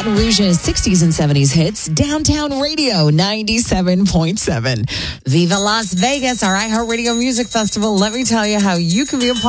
Baton Rouge's 60s and 70s hits, Downtown Radio 97.7. Viva Las Vegas, our iHeartRadio Music Festival. Let me tell you how you can be a part